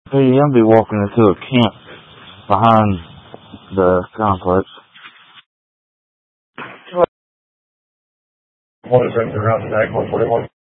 Hey, I'll be walking into a camp behind the complex. What is that around the back 141?